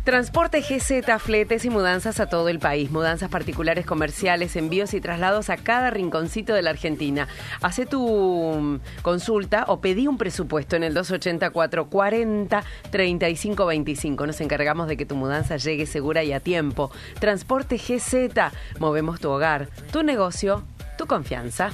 Transporte GZ, fletes y mudanzas a todo el país. Mudanzas particulares, comerciales, envíos y traslados a cada rinconcito de la Argentina. Hacé tu consulta o pedí un presupuesto en el 284-40-3525. Nos encargamos de que tu mudanza llegue segura y a tiempo. Transporte GZ. Movemos tu hogar, tu negocio, tu confianza.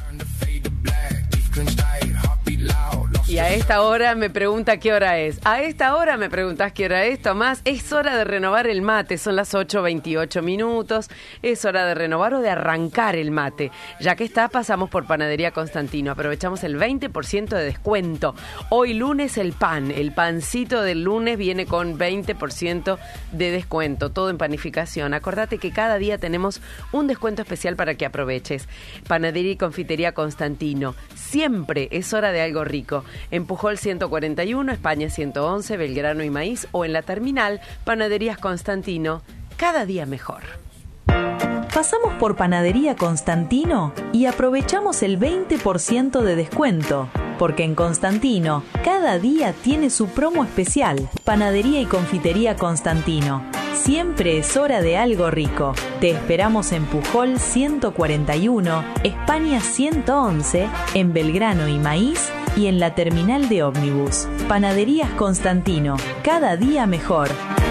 Y a esta hora me pregunta qué hora es. A esta hora me preguntás qué hora es, Tomás. Es hora de renovar el mate. Son las 8:28 minutos. Es hora de renovar o de arrancar el mate. Ya que está, pasamos por Panadería Constantino. Aprovechamos el 20% de descuento. Hoy lunes el pan. El pancito del lunes viene con 20% de descuento. Todo en panificación. Acordate que cada día tenemos un descuento especial para que aproveches. Panadería y Confitería Constantino. Siempre es hora de algo rico. En Pujol 141, España 111, Belgrano y Maíz, o en la terminal Panaderías Constantino, cada día mejor. Pasamos por Panadería Constantino y aprovechamos el 20% de descuento, porque en Constantino cada día tiene su promo especial. Panadería y Confitería Constantino. Siempre es hora de algo rico. Te esperamos en Pujol 141, España 111, en Belgrano y Maíz y en la terminal de ómnibus. Panaderías Constantino, cada día mejor.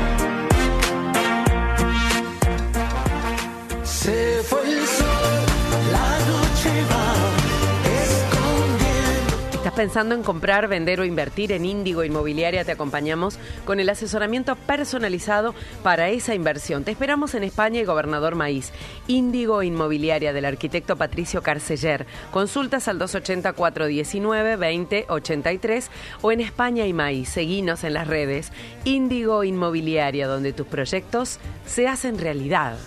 Se fue el sol, la noche va escondiendo. ¿Estás pensando en comprar, vender o invertir? En Índigo Inmobiliaria te acompañamos con el asesoramiento personalizado para esa inversión. Te esperamos en España y Gobernador Maíz. Índigo Inmobiliaria del arquitecto Patricio Carceller. Consultas al 284-19-20-83 o en España y Maíz. Seguinos en las redes. Índigo Inmobiliaria, donde tus proyectos se hacen realidad.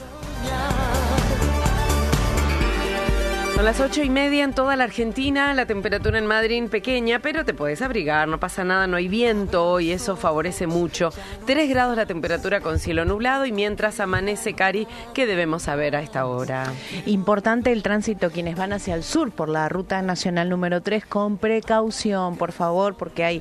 Son las 8:30 en toda la Argentina, la temperatura en Madrid pequeña, pero te puedes abrigar, no pasa nada, no hay viento y eso favorece mucho. 3 grados la temperatura con cielo nublado y mientras amanece, Cari, ¿qué debemos saber a esta hora? Importante el tránsito, quienes van hacia el sur por la ruta nacional número 3, con precaución, por favor, porque hay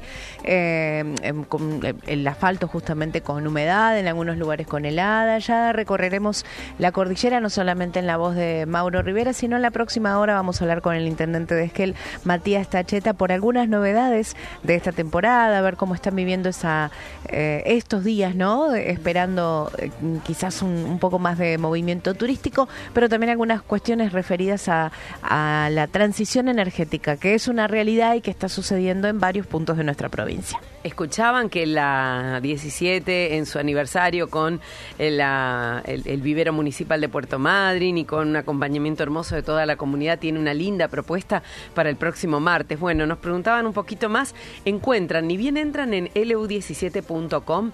el asfalto justamente con humedad, en algunos lugares con helada. Ya recorreremos la cordillera, no solamente en la voz de Mauro Rivera, sino en la próxima hora vamos a hablar con el intendente de Esquel, Matías Tacheta, por algunas novedades de esta temporada, a ver cómo están viviendo estos días, ¿no? Esperando quizás un poco más de movimiento turístico, pero también algunas cuestiones referidas a la transición energética, que es una realidad y que está sucediendo en varios puntos de nuestra provincia. Escuchaban que la 17, en su aniversario con el vivero municipal de Puerto Madryn y con un acompañamiento hermoso de toda la comunidad, tiene una linda propuesta para el próximo martes. Bueno, nos preguntaban un poquito más. Encuentran, ni bien entran en lu17.com,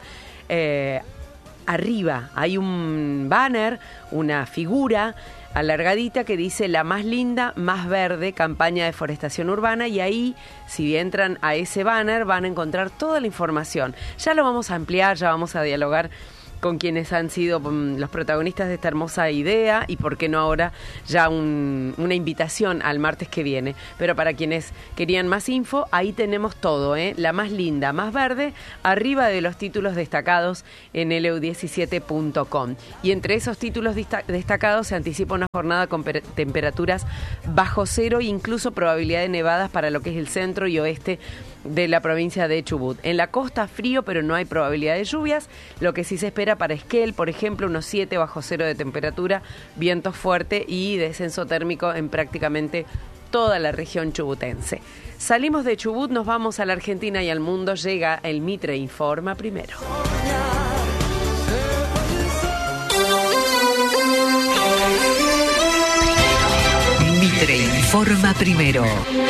arriba hay un banner, una figura alargadita que dice la más linda, más verde, campaña de forestación urbana, y ahí, si entran a ese banner, van a encontrar toda la información. Ya lo vamos a ampliar, ya vamos a dialogar con quienes han sido los protagonistas de esta hermosa idea y por qué no ahora ya una invitación al martes que viene. Pero para quienes querían más info, ahí tenemos todo, la más linda, más verde, arriba de los títulos destacados en lu17.com. Y entre esos títulos destacados se anticipa una jornada con temperaturas bajo cero e incluso probabilidad de nevadas para lo que es el centro y oeste de la provincia de Chubut. En la costa frío, pero no hay probabilidad de lluvias. Lo que sí se espera para Esquel, por ejemplo, unos 7 bajo cero de temperatura, viento fuerte y descenso térmico en prácticamente toda la región chubutense. Salimos de Chubut, nos vamos a la Argentina y al mundo. Llega el Mitre Informa primero. Mitre Informa primero.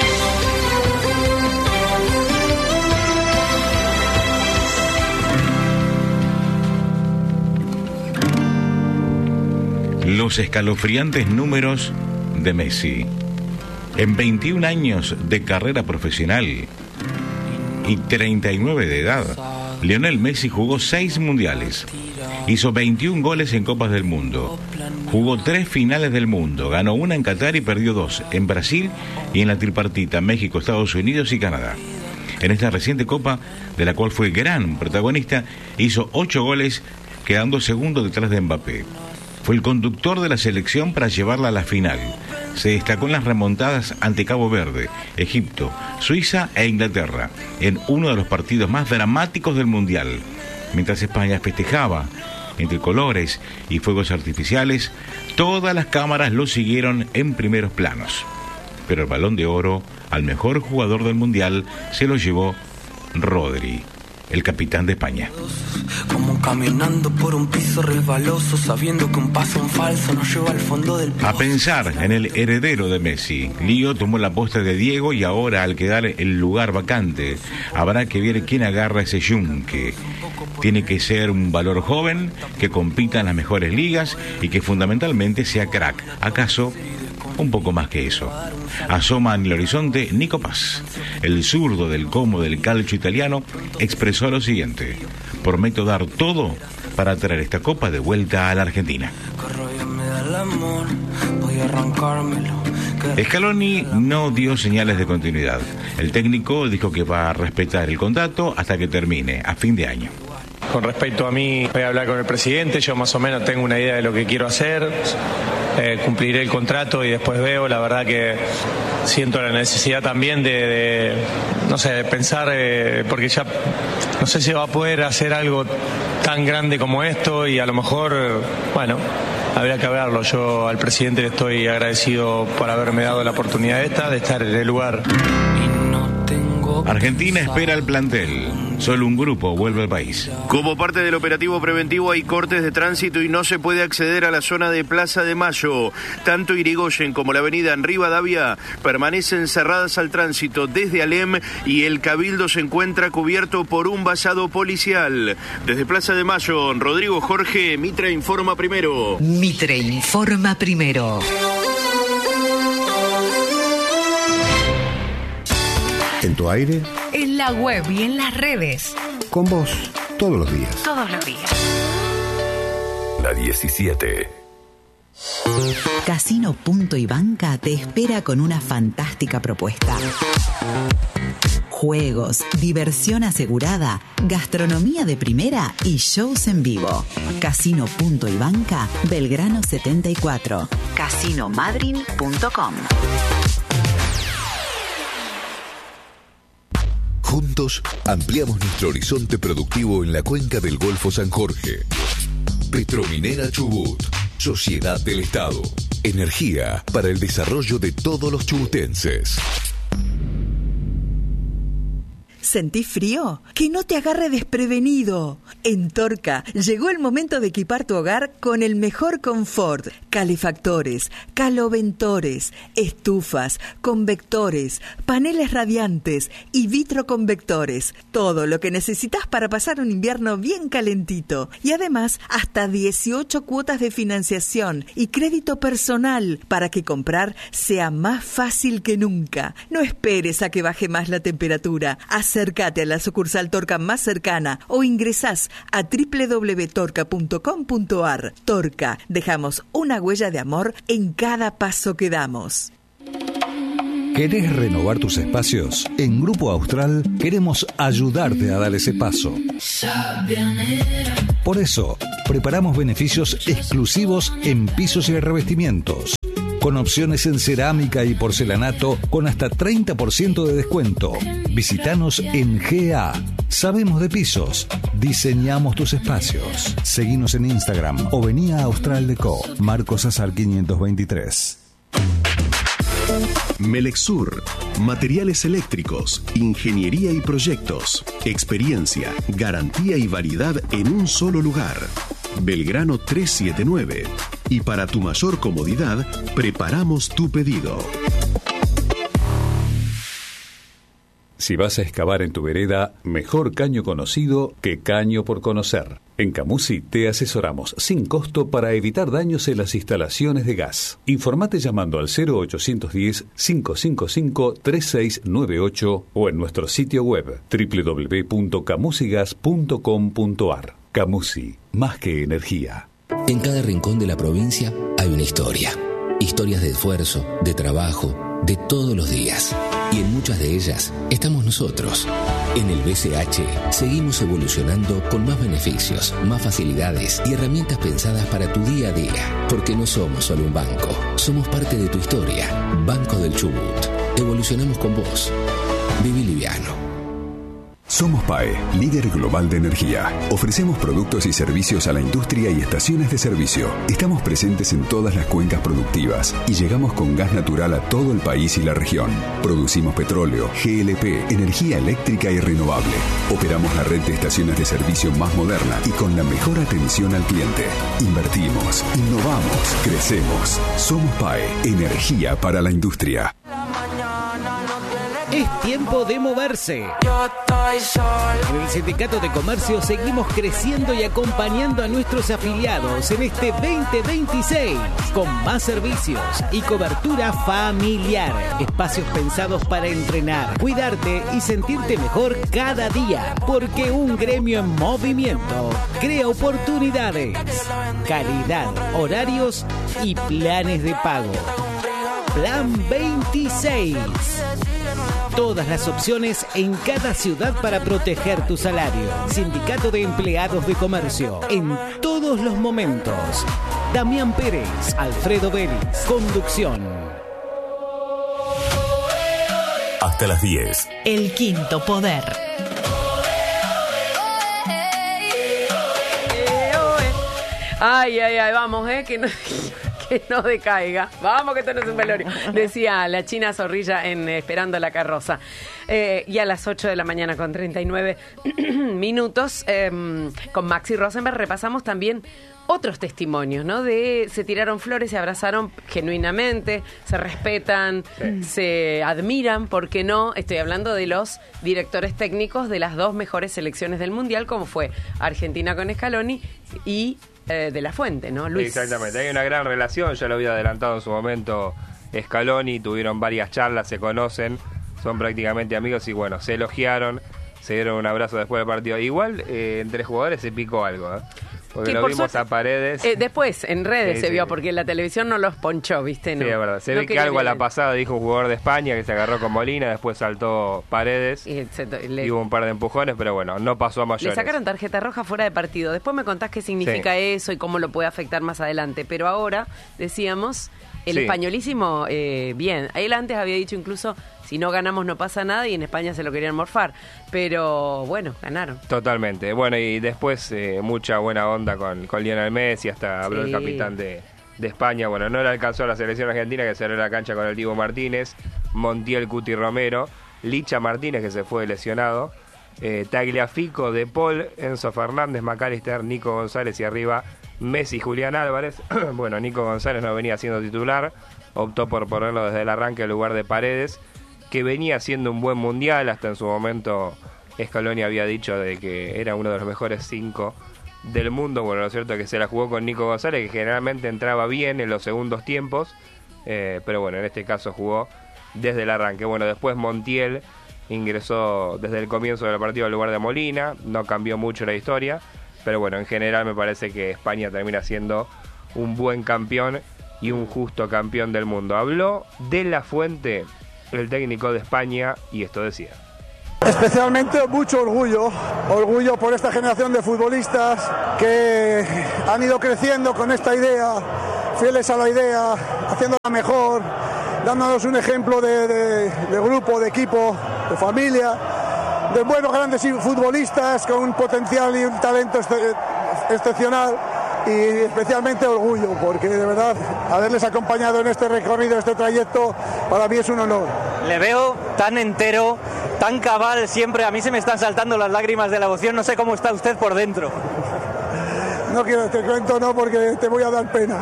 Los escalofriantes números de Messi. En 21 años de carrera profesional y 39 de edad, Lionel Messi jugó 6 mundiales, hizo 21 goles en Copas del Mundo, jugó 3 finales del mundo, ganó una en Qatar y perdió 2 en Brasil y en la tripartita México, Estados Unidos y Canadá. En esta reciente Copa, de la cual fue gran protagonista, hizo 8 goles, quedando segundo detrás de Mbappé. Fue el conductor de la selección para llevarla a la final. Se destacó en las remontadas ante Cabo Verde, Egipto, Suiza e Inglaterra, en uno de los partidos más dramáticos del Mundial. Mientras España festejaba, entre colores y fuegos artificiales, todas las cámaras lo siguieron en primeros planos. Pero el Balón de Oro al mejor jugador del Mundial se lo llevó Rodri, el capitán de España. Como caminando por un piso resbaloso, sabiendo que un paso en falso nos lleva al fondo del pozo. A pensar en el heredero de Messi, Lío tomó la posta de Diego y ahora, al quedar el lugar vacante, habrá que ver quién agarra ese yunque. Tiene que ser un valor joven, que compita en las mejores ligas y que fundamentalmente sea crack. ¿Acaso un poco más que eso? Asoma en el horizonte Nico Paz. El zurdo del Como del calcio italiano expresó lo siguiente: prometo dar todo para traer esta copa de vuelta a la Argentina. Scaloni no dio señales de continuidad. El técnico dijo que va a respetar el contrato hasta que termine, a fin de año. Con respecto a mí, voy a hablar con el presidente, yo más o menos tengo una idea de lo que quiero hacer, cumpliré el contrato y después veo. La verdad que siento la necesidad también de pensar, porque ya no sé si va a poder hacer algo tan grande como esto y a lo mejor, habría que hablarlo. Yo al presidente le estoy agradecido por haberme dado la oportunidad de estar en el lugar. Argentina espera el plantel. Solo un grupo vuelve al país. Como parte del operativo preventivo hay cortes de tránsito y no se puede acceder a la zona de Plaza de Mayo. Tanto Irigoyen como la avenida en Rivadavia permanecen cerradas al tránsito desde Alem y el Cabildo se encuentra cubierto por un vallado policial. Desde Plaza de Mayo, Rodrigo Jorge, Mitre Informa Primero. Mitre Informa Primero. ¿En tu aire? En la web y en las redes. Con vos, todos los días. Todos los días. La 17. Casino Punto y Banca te espera con una fantástica propuesta. Juegos, diversión asegurada, gastronomía de primera y shows en vivo. Casino Punto y Banca, Belgrano 74. Casinomadrid.com. Juntos ampliamos nuestro horizonte productivo en la cuenca del Golfo San Jorge. Petrominera Chubut, Sociedad del Estado. Energía para el desarrollo de todos los chubutenses. ¿Sentís frío? ¡Que no te agarre desprevenido! En Torca llegó el momento de equipar tu hogar con el mejor confort. Calefactores, caloventores, estufas, convectores, paneles radiantes y vitroconvectores. Todo lo que necesitas para pasar un invierno bien calentito. Y además, hasta 18 cuotas de financiación y crédito personal para que comprar sea más fácil que nunca. No esperes a que baje más la temperatura. Acércate a la sucursal Torca más cercana o ingresás a www.torca.com.ar. Torca, dejamos una huella de amor en cada paso que damos. ¿Querés renovar tus espacios? En Grupo Austral queremos ayudarte a dar ese paso. Por eso, preparamos beneficios exclusivos en pisos y revestimientos, con opciones en cerámica y porcelanato con hasta 30% de descuento. Visítanos en GA. Sabemos de pisos. Diseñamos tus espacios. Seguinos en Instagram o vení a Austral Deco. Marcos Azar 523. Melexur, materiales eléctricos, ingeniería y proyectos, experiencia, garantía y variedad en un solo lugar. Belgrano 379. Y para tu mayor comodidad, preparamos tu pedido. Si vas a excavar en tu vereda, mejor caño conocido que caño por conocer. En Camusi te asesoramos sin costo para evitar daños en las instalaciones de gas. Informate llamando al 0810-555-3698 o en nuestro sitio web www.camusigas.com.ar. Camusi, más que energía. En cada rincón de la provincia hay una historia. Historias de esfuerzo, de trabajo, de todos los días. Y en muchas de ellas estamos nosotros. En el BCH seguimos evolucionando con más beneficios, más facilidades y herramientas pensadas para tu día a día. Porque no somos solo un banco, somos parte de tu historia. Banco del Chubut. Evolucionamos con vos. Viví liviano. Somos PAE, líder global de energía. Ofrecemos productos y servicios a la industria y estaciones de servicio. Estamos presentes en todas las cuencas productivas y llegamos con gas natural a todo el país y la región. Producimos petróleo, GLP, energía eléctrica y renovable. Operamos la red de estaciones de servicio más moderna y con la mejor atención al cliente. Invertimos, innovamos, crecemos. Somos PAE, energía para la industria. Es tiempo de moverse. En el Sindicato de Comercio seguimos creciendo y acompañando a nuestros afiliados en este 2026 con más servicios y cobertura familiar. Espacios pensados para entrenar, cuidarte y sentirte mejor cada día. Porque un gremio en movimiento crea oportunidades, calidad, horarios y planes de pago. Plan 26. Todas las opciones en cada ciudad para proteger tu salario. Sindicato de Empleados de Comercio. En todos los momentos. Damián Pérez, Alfredo Vélez. Conducción. Hasta las 10. El quinto poder. Ay, vamos, que no decaiga. Vamos, que esto no es un velorio. Decía la China Zorrilla en Esperando la Carroza. Y a las 8 de la mañana con 39 minutos, con Maxi Rosenberg repasamos también otros testimonios, ¿no? Se tiraron flores, se abrazaron genuinamente, se respetan, se admiran, ¿por qué no? Estoy hablando de los directores técnicos de las dos mejores selecciones del Mundial, como fue Argentina con Scaloni y de la Fuente, ¿no, Luis? Exactamente, hay una gran relación, ya lo había adelantado en su momento Scaloni, tuvieron varias charlas, se conocen, son prácticamente amigos y bueno, se elogiaron, se dieron un abrazo después del partido. Igual entre jugadores se picó algo, porque lo vimos a Paredes. Después, en redes se vio, porque en la televisión no los ponchó, ¿viste? No, sí, es verdad. Se ve que algo a la pasada dijo un jugador de España que se agarró con Molina, después saltó Paredes y hubo un par de empujones, pero bueno, no pasó a mayores. Le sacaron tarjeta roja fuera de partido. Después me contás qué significa eso y cómo lo puede afectar más adelante. Pero ahora, decíamos, el españolísimo, bien. Él antes había dicho incluso, si no ganamos no pasa nada, y en España se lo querían morfar. Pero bueno, ganaron. Totalmente. Bueno, y después mucha buena onda con Lionel Messi, hasta habló el capitán de España. Bueno, no le alcanzó a la selección argentina, que cerró la cancha con el Dibu Martínez, Montiel, Cuti Romero, Licha Martínez, que se fue lesionado, Tagliafico, De Paul, Enzo Fernández, McAllister, Nico González y arriba Messi, Julián Álvarez. Bueno, Nico González no venía siendo titular, optó por ponerlo desde el arranque en lugar de Paredes, que venía haciendo un buen mundial. Hasta en su momento Scaloni había dicho de que era uno de los mejores 5 del mundo. Bueno, lo cierto es que se la jugó con Nico González, que generalmente entraba bien en los segundos tiempos, pero bueno, en este caso jugó desde el arranque. Bueno, después Montiel ingresó desde el comienzo del partido al lugar de Molina, no cambió mucho la historia, pero bueno, en general me parece que España termina siendo un buen campeón y un justo campeón del mundo. Habló de la Fuente, el técnico de España, y esto decía: especialmente mucho orgullo por esta generación de futbolistas que han ido creciendo con esta idea, fieles a la idea, haciéndola mejor, dándonos un ejemplo de grupo, de equipo, de familia, de buenos grandes futbolistas con un potencial y un talento excepcional. Y especialmente orgullo, porque de verdad haberles acompañado en este recorrido, este trayecto, para mí es un honor. Le veo tan entero, tan cabal siempre, a mí se me están saltando las lágrimas de la emoción, no sé cómo está usted por dentro. No quiero, te cuento no, porque te voy a dar pena.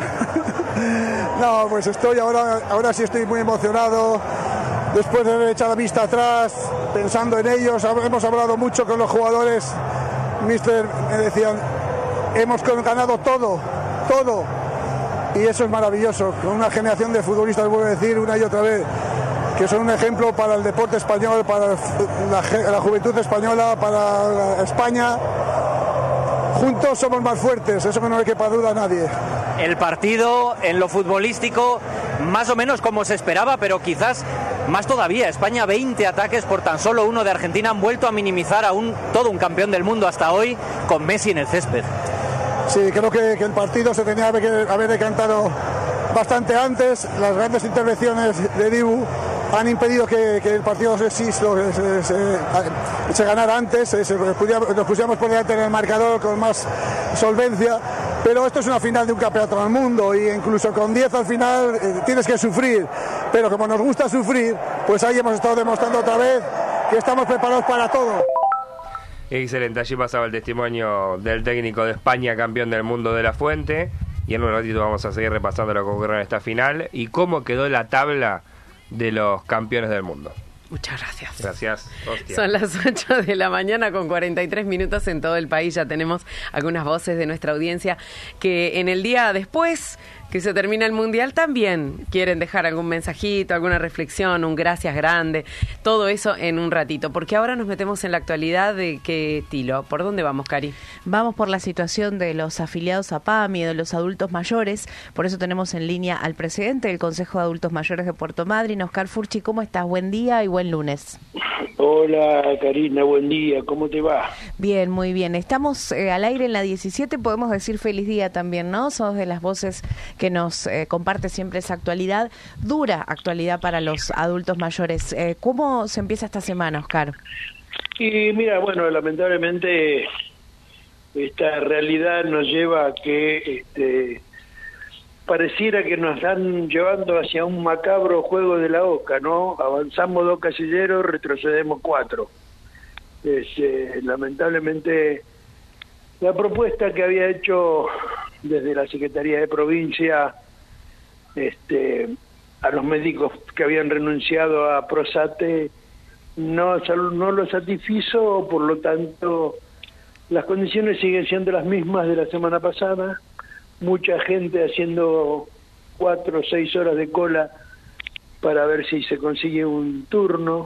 No, pues estoy ahora sí estoy muy emocionado, después de haber echado la vista atrás, pensando en ellos. Hemos hablado mucho con los jugadores, mister, me decían, hemos ganado todo, y eso es maravilloso, con una generación de futbolistas, vuelvo a decir una y otra vez, que son un ejemplo para el deporte español, para la juventud española, para España. Juntos somos más fuertes, eso que no le quepa duda a nadie. El partido, en lo futbolístico, más o menos como se esperaba, pero quizás más todavía. España 20 ataques por tan solo uno de Argentina han vuelto a minimizar a todo un campeón del mundo hasta hoy con Messi en el césped. Sí, creo que el partido se tenía que haber decantado bastante antes. Las grandes intervenciones de Dibu han impedido que el partido se ganara antes, nos pusiéramos por delante en el marcador con más solvencia, pero esto es una final de un campeonato del mundo y incluso con 10 al final tienes que sufrir, pero como nos gusta sufrir, pues ahí hemos estado demostrando otra vez que estamos preparados para todo. Excelente, allí pasaba el testimonio del técnico de España, campeón del mundo de La Fuente, y en un ratito vamos a seguir repasando lo que ocurrió en esta final y cómo quedó la tabla de los campeones del mundo. Muchas gracias. Gracias. Hostia. Son las 8 de la mañana con 43 minutos en todo el país. Ya tenemos algunas voces de nuestra audiencia que en el día después que se termina el Mundial también quieren dejar algún mensajito, alguna reflexión, un gracias grande, todo eso en un ratito. Porque ahora nos metemos en la actualidad de qué estilo. ¿Por dónde vamos, Cari? Vamos por la situación de los afiliados a PAMI, de los adultos mayores. Por eso tenemos en línea al presidente del Consejo de Adultos Mayores de Puerto Madryn, Oscar Furchi. ¿Cómo estás? Buen día y buen lunes. Hola, Karina, buen día. ¿Cómo te va? Bien, muy bien. Estamos al aire en la 17. Podemos decir feliz día también, ¿no? Sos de las voces que nos comparte siempre esa actualidad, dura actualidad para los adultos mayores. ¿Cómo se empieza esta semana, Oscar? Y mira, bueno, lamentablemente esta realidad nos lleva a que pareciera que nos están llevando hacia un macabro juego de la oca, ¿no? Avanzamos 2 casilleros, retrocedemos 4. Lamentablemente la propuesta que había hecho desde la Secretaría de Provincia a los médicos que habían renunciado a Prosate no lo satisfizo, por lo tanto las condiciones siguen siendo las mismas de la semana pasada, mucha gente haciendo 4 o 6 horas de cola para ver si se consigue un turno.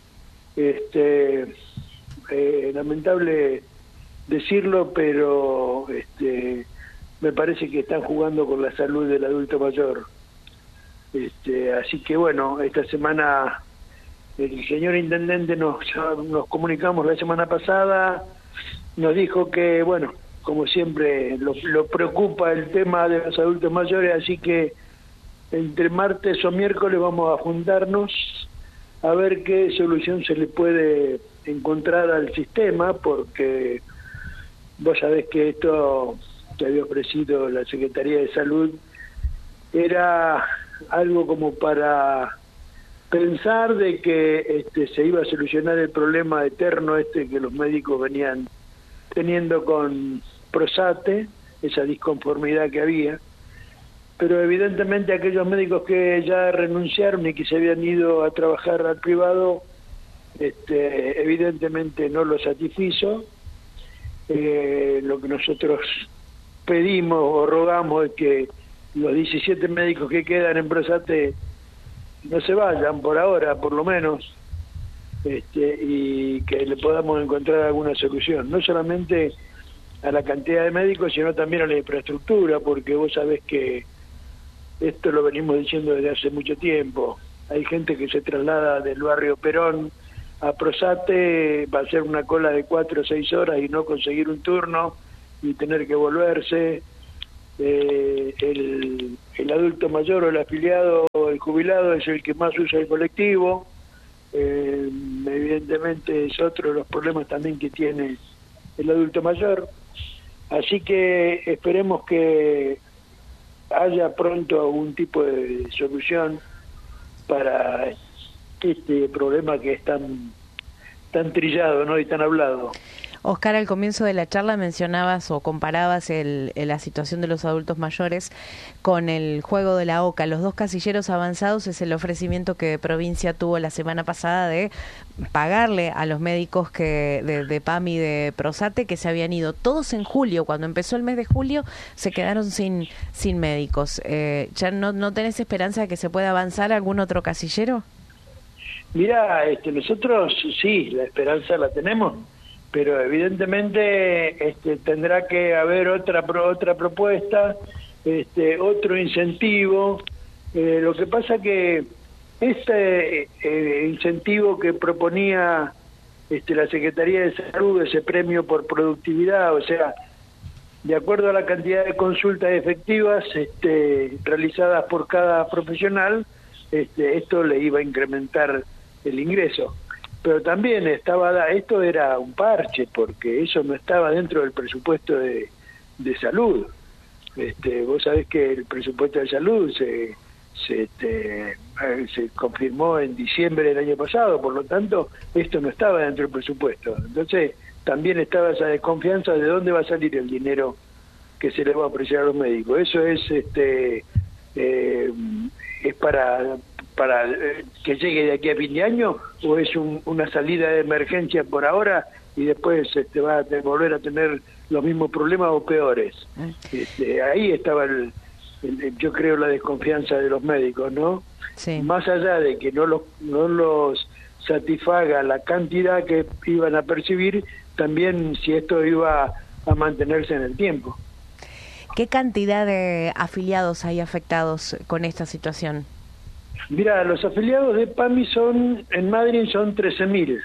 Lamentable decirlo, pero me parece que están jugando con la salud del adulto mayor. Así que bueno, esta semana el señor intendente nos comunicamos la semana pasada, nos dijo que bueno, como siempre lo preocupa el tema de los adultos mayores, así que entre martes o miércoles vamos a juntarnos a ver qué solución se le puede encontrar al sistema, porque vos sabés que esto que había ofrecido la Secretaría de Salud era algo como para pensar de que se iba a solucionar el problema eterno que los médicos venían teniendo con Prosate, esa disconformidad que había, pero evidentemente aquellos médicos que ya renunciaron y que se habían ido a trabajar al privado, evidentemente no lo satisfizo. Lo que nosotros pedimos o rogamos es que los 17 médicos que quedan en Prosate no se vayan por ahora, por lo menos, y que le podamos encontrar alguna solución, no solamente a la cantidad de médicos, sino también a la infraestructura, porque vos sabés que esto lo venimos diciendo desde hace mucho tiempo. Hay gente que se traslada del barrio Perón a Prosate, va a hacer una cola de 4 o 6 horas y no conseguir un turno y tener que volverse. El adulto mayor o el afiliado o el jubilado es el que más usa el colectivo. Evidentemente es otro de los problemas también que tiene el adulto mayor. Así que esperemos que haya pronto algún tipo de solución para este problema que es tan trillado, ¿no? Y tan hablado. Oscar, al comienzo de la charla mencionabas o comparabas la situación de los adultos mayores con el juego de la oca. Los 2 casilleros avanzados es el ofrecimiento que Provincia tuvo la semana pasada de pagarle a los médicos de PAMI de Prosate que se habían ido todos en julio. Cuando empezó el mes de julio se quedaron sin médicos. ¿Ya no tenés esperanza de que se pueda avanzar algún otro casillero? Mira, nosotros sí, la esperanza la tenemos, pero evidentemente tendrá que haber otra propuesta, otro incentivo, Lo que pasa que este incentivo que proponía la Secretaría de Salud, ese premio por productividad, o sea, de acuerdo a la cantidad de consultas efectivas realizadas por cada profesional, esto le iba a incrementar el ingreso. Pero también esto era un parche, porque eso no estaba dentro del presupuesto de salud. Vos sabés que el presupuesto de salud se confirmó en diciembre del año pasado, por lo tanto, esto no estaba dentro del presupuesto. Entonces, también estaba esa desconfianza de dónde va a salir el dinero que se le va a ofrecer a los médicos. Eso es para que llegue de aquí a fin de año, o es una salida de emergencia por ahora y después va a volver a tener los mismos problemas o peores. Ahí estaba yo creo la desconfianza de los médicos, ¿no? Sí. Más allá de que no los satisfaga la cantidad que iban a percibir, también si esto iba a mantenerse en el tiempo. ¿Qué cantidad de afiliados hay afectados con esta situación? Mira, los afiliados de PAMI en Madrid son 13.000.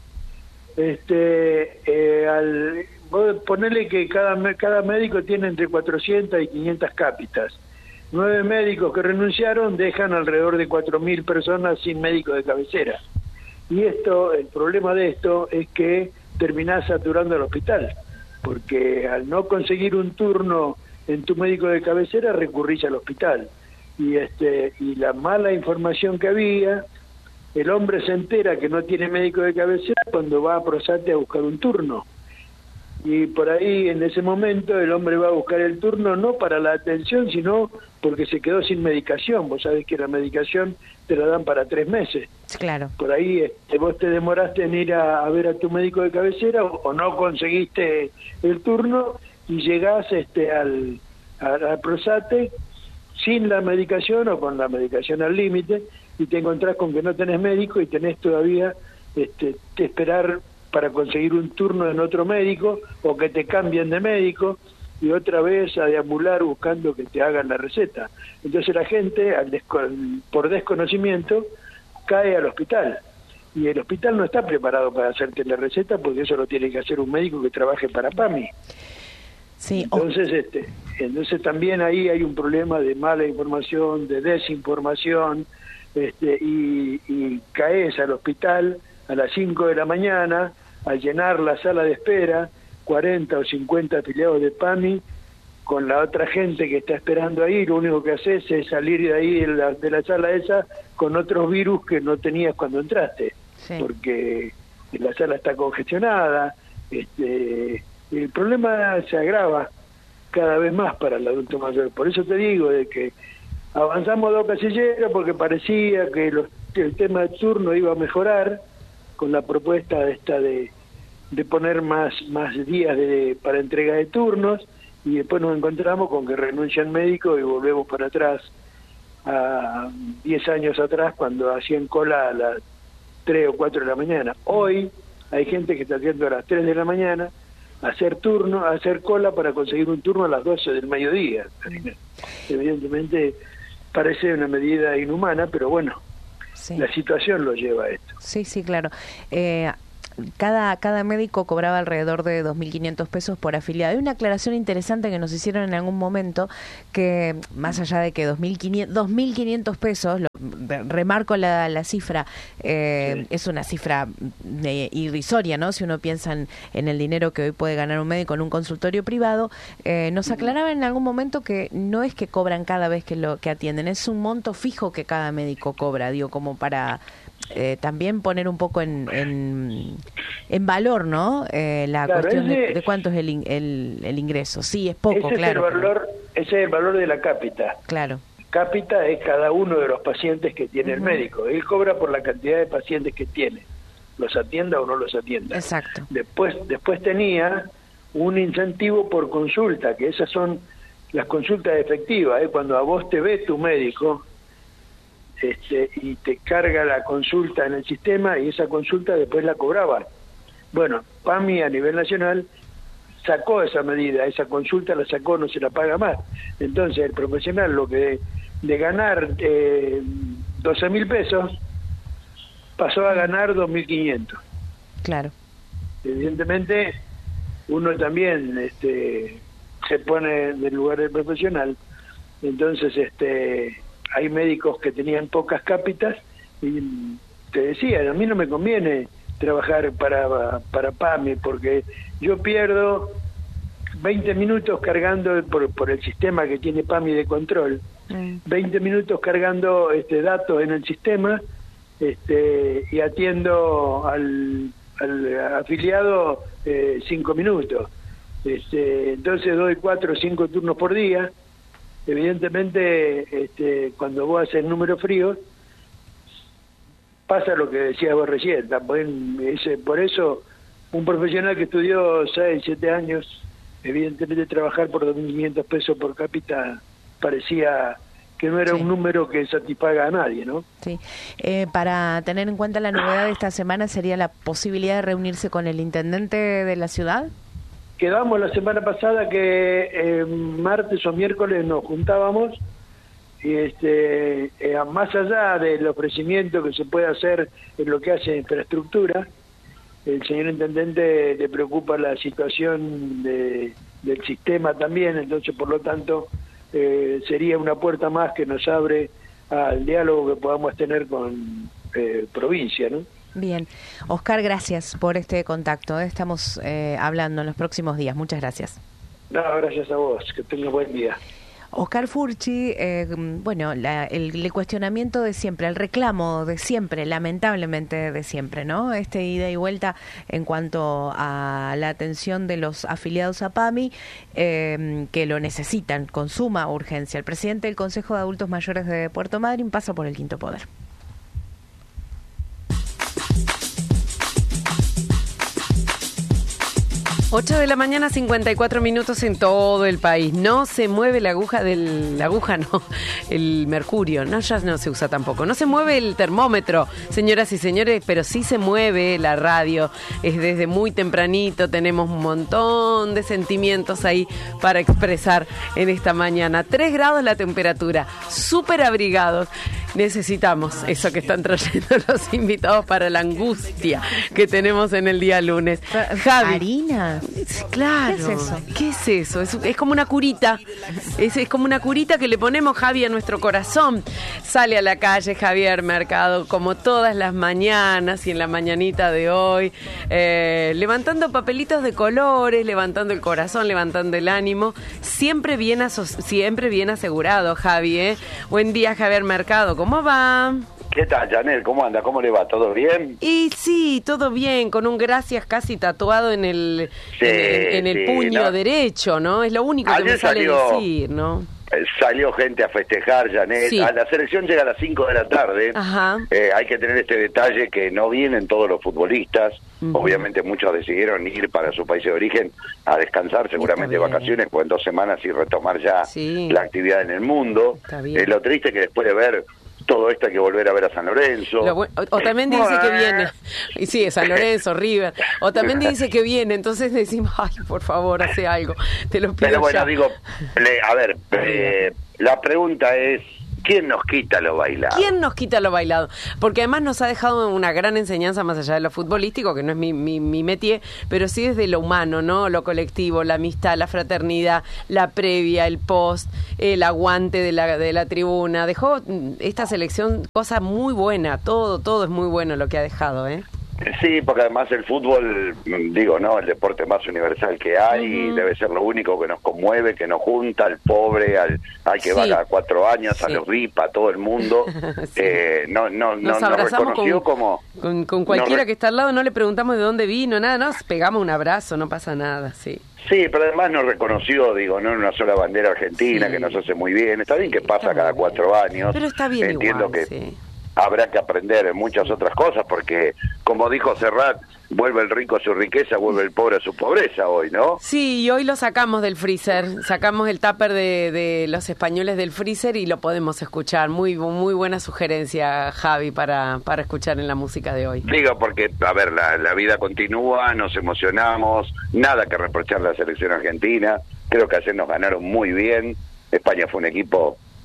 Vos ponele que cada médico tiene entre 400 y 500 cápitas. 9 médicos que renunciaron dejan alrededor de 4.000 personas sin médico de cabecera. Y el problema de esto es que terminás saturando el hospital, porque al no conseguir un turno en tu médico de cabecera recurrís al hospital. Y la mala información que había, el hombre se entera que no tiene médico de cabecera cuando va a Prosate a buscar un turno. Y por ahí, en ese momento, el hombre va a buscar el turno no para la atención, sino porque se quedó sin medicación. Vos sabés que la medicación te la dan para 3 meses. Claro. Por ahí vos te demoraste en ir a ver a tu médico de cabecera o no conseguiste el turno y llegás al Prosate sin la medicación o con la medicación al límite y te encontrás con que no tenés médico y tenés todavía que esperar para conseguir un turno en otro médico o que te cambien de médico y otra vez a deambular buscando que te hagan la receta. Entonces la gente, por desconocimiento, cae al hospital y el hospital no está preparado para hacerte la receta porque eso lo tiene que hacer un médico que trabaje para PAMI. Sí. Entonces también ahí hay un problema de mala información, de desinformación, y caes al hospital a las 5 de la mañana a llenar la sala de espera, 40 o 50 afiliados de PAMI, con la otra gente que está esperando ahí, lo único que haces es salir de ahí de la sala esa con otros virus que no tenías cuando entraste, porque la sala está congestionada, el problema se agrava cada vez más para el adulto mayor. Por eso te digo de que avanzamos 2 casilleros porque parecía que el tema del turno iba a mejorar con la propuesta de poner más días para entrega de turnos, y después nos encontramos con que renuncian médicos y volvemos para atrás a 10 años atrás cuando hacían cola a las 3 o 4 de la mañana. Hoy hay gente que está haciendo a las 3 de la mañana hacer cola para conseguir un turno a las 12 del mediodía. Evidentemente parece una medida inhumana, pero bueno, la situación lo lleva a esto. Sí, claro. Cada médico cobraba alrededor de 2.500 pesos por afiliado. Hay una aclaración interesante que nos hicieron en algún momento, que más allá de que 2.500 pesos, remarco la cifra, es una cifra irrisoria, ¿no? Si uno piensa en el dinero que hoy puede ganar un médico en un consultorio privado, nos aclaraban en algún momento que no es que cobran cada vez que atienden, es un monto fijo que cada médico cobra, digo, como para también poner un poco en valor, ¿no? La cuestión de cuánto es el ingreso. Sí, es poco, claro. Ese es el valor de la cápita. Claro. Cápita es cada uno de los pacientes que tiene el médico. Él cobra por la cantidad de pacientes que tiene, los atienda o no los atienda. Exacto. Después tenía un incentivo por consulta, que esas son las consultas efectivas, cuando a vos te ve tu médico y te carga la consulta en el sistema, y esa consulta después la cobraba. Bueno, PAMI a nivel nacional sacó esa medida, esa consulta la sacó, no se la paga más. Entonces el profesional lo que de ganar 12.000 pesos, pasó a ganar 2.500. Claro. Evidentemente, uno también se pone en el lugar del profesional. Entonces, hay médicos que tenían pocas cápitas y te decían, a mí no me conviene trabajar para PAMI porque yo pierdo 20 minutos cargando por el sistema que tiene PAMI de control, 20 minutos cargando datos en el sistema y atiendo al afiliado 5 minutos. Entonces doy 4 o 5 turnos por día. Evidentemente, cuando vos haces números fríos, pasa lo que decías vos recién. Por eso, un profesional que estudió 6, 7 años, evidentemente trabajar por 2.500 pesos por cápita parecía que no era un número que satisfaga a nadie, ¿no? Sí. Para tener en cuenta la novedad de esta semana, ¿sería la posibilidad de reunirse con el intendente de la ciudad? Quedamos la semana pasada que martes o miércoles nos juntábamos y más allá del ofrecimiento que se puede hacer en lo que hace infraestructura, el señor intendente le preocupa la situación del sistema también, entonces por lo tanto sería una puerta más que nos abre al diálogo que podamos tener con provincia, ¿no? Bien. Oscar, gracias por este contacto. Estamos hablando en los próximos días. Muchas gracias. No, gracias a vos. Que tengas buen día. Oscar Furchi, el cuestionamiento de siempre, el reclamo de siempre, lamentablemente de siempre, ¿no? Ida y vuelta en cuanto a la atención de los afiliados a PAMI, que lo necesitan con suma urgencia. El presidente del Consejo de Adultos Mayores de Puerto Madryn pasa por el Quinto Poder. 8 de la mañana, 54 minutos en todo el país. No se mueve el mercurio, no, ya no se usa tampoco. No se mueve el termómetro, señoras y señores, pero sí se mueve la radio. Es desde muy tempranito, tenemos un montón de sentimientos ahí para expresar en esta mañana. 3 grados la temperatura, súper abrigados. Necesitamos eso que están trayendo los invitados para la angustia que tenemos en el día lunes. Javi. ¿Harina? Claro. ¿Qué es eso? Es como una curita. Es como una curita que le ponemos, Javi, a nuestro corazón. Sale a la calle Javier Mercado como todas las mañanas y en la mañanita de hoy, levantando papelitos de colores, levantando el corazón, levantando el ánimo. Siempre bien asegurado, Javi. Buen día, Javier Mercado. ¿Cómo va? ¿Qué tal, Janel? ¿Cómo anda? ¿Cómo le va? ¿Todo bien? Y sí, todo bien, con un gracias casi tatuado en el puño, ¿no?, derecho, ¿no? Es lo único que me sale decir, ¿no? Salió gente a festejar, Janel. Sí. La selección llega a las 5 de la tarde. Ajá. Hay que tener este detalle que no vienen todos los futbolistas. Obviamente muchos decidieron ir para su país de origen a descansar, seguramente vacaciones, pues en 2 semanas y retomar ya la actividad en el mundo. Lo triste es que después de ver todo esto hay que volver a ver a San Lorenzo. O también dice que viene. Y sí, San Lorenzo, River. O también dice que viene, entonces decimos, ay, por favor, hace algo. Te lo pido. Pero bueno, ya. digo, la pregunta es, ¿quién nos quita lo bailado? ¿Quién nos quita lo bailado? Porque además nos ha dejado una gran enseñanza más allá de lo futbolístico, que no es mi métier, pero sí desde lo humano, ¿no? Lo colectivo, la amistad, la fraternidad, la previa, el post, el aguante de la tribuna. Dejó esta selección cosa muy buena, todo es muy bueno lo que ha dejado, ¿eh? Sí, porque además el fútbol, digo, ¿no?, el deporte más universal que hay, debe ser lo único que nos conmueve, que nos junta al pobre, al que va cada 4 años, a los VIP, a todo el mundo. Nos reconoció con cualquiera que está al lado, no le preguntamos de dónde vino, nada, nos pegamos un abrazo, no pasa nada, sí. Sí, pero además nos reconoció, digo, no en una sola bandera argentina, que nos hace muy bien. Está bien que pasa cada 4 años. Pero está bien. Entiendo igual, que habrá que aprender en muchas otras cosas, porque, como dijo Serrat, vuelve el rico a su riqueza, vuelve el pobre a su pobreza hoy, ¿no? Sí, y hoy lo sacamos del freezer, sacamos el tupper de los españoles del freezer y lo podemos escuchar. Muy buena sugerencia, Javi, para escuchar en la música de hoy. Digo, porque, a ver, la vida continúa, nos emocionamos, nada que reprochar a la selección argentina, creo que ayer nos ganaron muy bien, España fue un equipo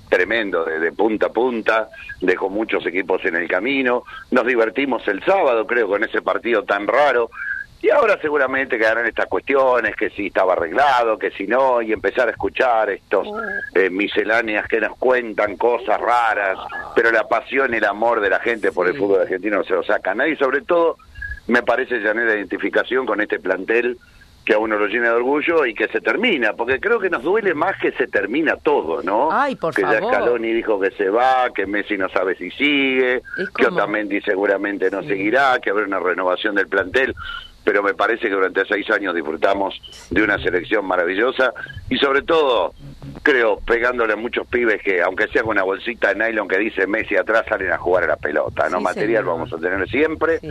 tremendo, de punta a punta, dejó muchos equipos en el camino, nos divertimos el sábado, creo, con ese partido tan raro, y ahora seguramente quedarán estas cuestiones, que si estaba arreglado, que si no, y empezar a escuchar estos misceláneas que nos cuentan cosas raras, pero la pasión y el amor de la gente por el fútbol argentino no se lo saca nadie, y sobre todo, me parece, Janet, la identificación con este plantel que a uno lo llena de orgullo y que se termina, porque creo que nos duele más que se termina todo, ¿no? Ay, por que favor. Ya Scaloni dijo que se va, que Messi no sabe si sigue, que Otamendi seguramente no seguirá, que habrá una renovación del plantel, pero me parece que durante 6 años disfrutamos de una selección maravillosa y sobre todo, creo, pegándole a muchos pibes que, aunque sea con una bolsita de nylon que dice Messi atrás, salen a jugar a la pelota, ¿no? Sí, Material señor. vamos a tener siempre.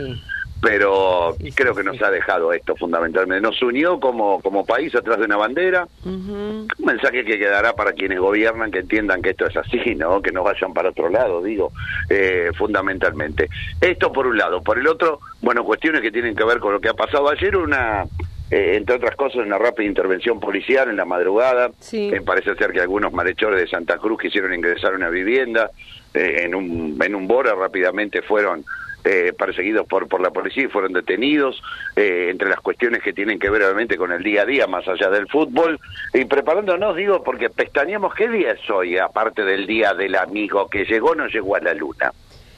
Pero creo que nos ha dejado esto fundamentalmente. Nos unió como país atrás de una bandera. Un mensaje que quedará para quienes gobiernan, que entiendan que esto es así, ¿no? Que no vayan para otro lado, digo, fundamentalmente. Esto por un lado. Por el otro, bueno, cuestiones que tienen que ver con lo que ha pasado ayer, entre otras cosas, una rápida intervención policial en la madrugada. Parece ser que algunos malhechores de Santa Cruz quisieron ingresar a una vivienda. En un Bora rápidamente fueron perseguidos por la policía y fueron detenidos, entre las cuestiones que tienen que ver obviamente con el día a día, más allá del fútbol, y preparándonos, digo, porque pestañeamos, ¿qué día es hoy? Aparte del día del amigo que llegó, no llegó a la luna.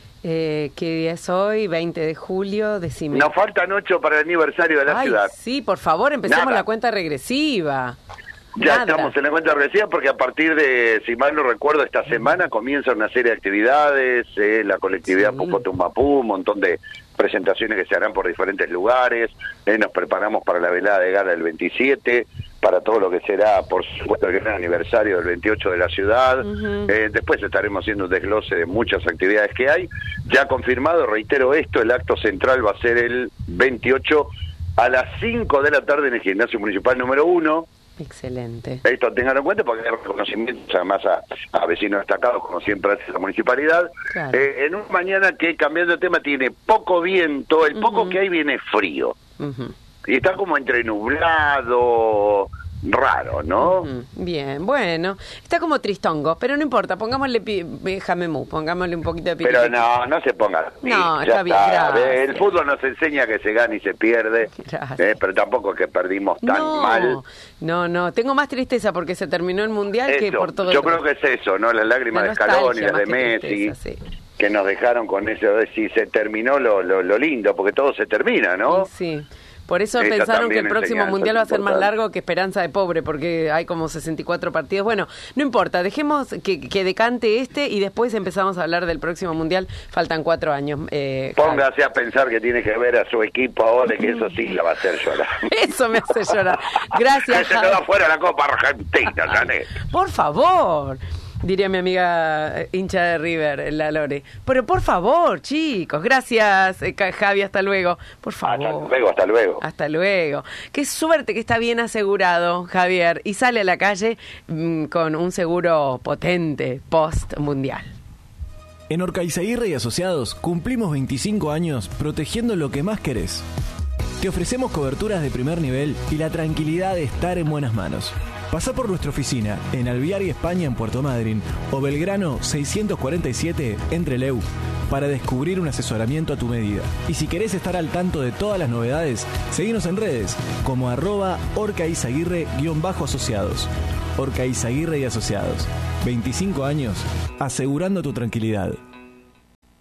¿Qué día es hoy? 20 de julio, decime. Nos faltan 8 para el aniversario de la ciudad. Sí, por favor, empecemos la cuenta regresiva. Ya estamos en la cuenta regresiva porque a partir de, si mal no recuerdo, esta semana comienza una serie de actividades, la colectividad Pupotumbapú, un montón de presentaciones que se harán por diferentes lugares, nos preparamos para la velada de gala del 27, para todo lo que será, por supuesto, el gran aniversario del 28 de la ciudad. Después estaremos haciendo un desglose de muchas actividades que hay. Ya confirmado, reitero esto, el acto central va a ser el 28 a las 5 de la tarde en el Gimnasio Municipal número 1. Excelente. Esto tenganlo en cuenta porque hay reconocimientos además a vecinos destacados, como siempre hace la municipalidad. Claro. En una mañana que, cambiando de tema, tiene poco viento, el poco que hay viene frío. Y está como entre nublado, raro, ¿no? Bien, bueno, está como tristongo, pero no importa, pongámosle jamemú, pongámosle un poquito de piquete. Pero no se ponga. No, ya está bien, gracias. El fútbol nos enseña que se gana y se pierde, pero tampoco es que perdimos tan mal. No, tengo más tristeza porque se terminó el Mundial que por todo yo creo que es eso, ¿no? Las lágrimas de Scaloni, las de Messi, que nos dejaron con eso de si se terminó lo lindo, porque todo se termina, ¿no? Sí. Por eso pensaron que el próximo Mundial va a ser más largo que Esperanza de Pobre, porque hay como 64 partidos. Bueno, no importa, dejemos que decante y después empezamos a hablar del próximo Mundial. Faltan 4 años. Póngase a pensar que tiene que ver a su equipo ahora, que eso sí la va a hacer llorar. Eso me hace llorar. Gracias, que se quedó afuera la Copa Argentina, Janet. Por favor. Diría mi amiga hincha de River, la Lore. Pero por favor, chicos, gracias, Javi, hasta luego. Por favor. Hasta luego. Hasta luego. Qué suerte que está bien asegurado, Javier, y sale a la calle con un seguro potente post-mundial. En Orcaizaguirre y Asociados cumplimos 25 años protegiendo lo que más querés. Te ofrecemos coberturas de primer nivel y la tranquilidad de estar en buenas manos. Pasá por nuestra oficina en Alvear y España en Puerto Madryn o Belgrano 647 en Trelew para descubrir un asesoramiento a tu medida. Y si querés estar al tanto de todas las novedades, seguinos en redes como @orcaizaguirre_asociados. Orcaizaguirre y Asociados. 25 años asegurando tu tranquilidad.